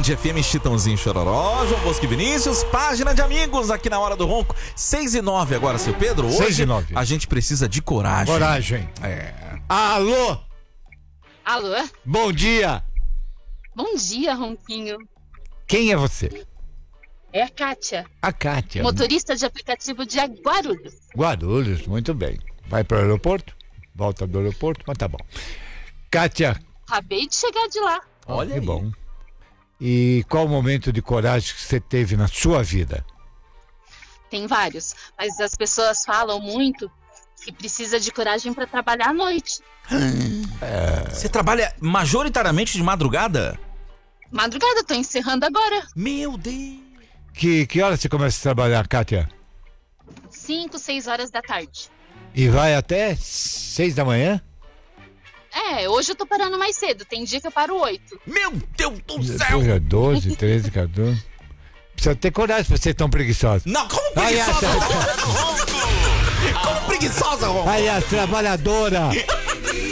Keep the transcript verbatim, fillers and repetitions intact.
F M, Chitãozinho Chororó, João Bosco e Vinícius, página de amigos aqui na Hora do Ronco. seis e nove agora, seu Pedro. Hoje seis e nove. A gente precisa de coragem. Coragem. É. Alô? Alô? Bom dia. Bom dia, Ronquinho. Quem é você? É a Kátia, A Kátia. motorista de aplicativo de Guarulhos. Guarulhos, muito bem. Vai para o aeroporto? Volta do aeroporto, mas tá bom. Kátia. Acabei de chegar de lá. Olha que aí. bom. E qual o momento de coragem que você teve na sua vida? Tem vários, mas as pessoas falam muito que precisa de coragem para trabalhar à noite. Você trabalha majoritariamente de madrugada? Madrugada, tô encerrando agora. Meu Deus. Que, que hora você começa a trabalhar, Kátia? Cinco, seis horas da tarde. E vai até seis da manhã? É, hoje eu tô parando mais cedo. Tem dia que eu paro oito. Meu Deus do céu. Depois é doze, treze, quatorze. Precisa ter coragem pra ser tão preguiçosa. Não, como Ai, preguiçosa? essa- Como preguiçosa, Ronco? Aí, a trabalhadora.